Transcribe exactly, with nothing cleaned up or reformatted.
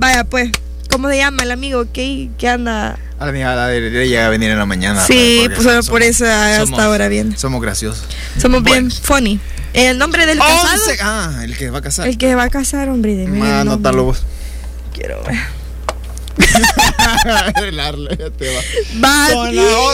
Vaya, pues, ¿cómo se llama el amigo que, que anda? A la amiga llega a venir en la mañana. Sí, pues solo somos, por eso hasta somos, ahora bien. Somos graciosos. Somos bueno. bien funny. El nombre del casado. once Ah, el que va a casar. El que va a casar, hombre. De mí. Va a anotarlo vos. Quiero ver. El Arle, ya te va. Va.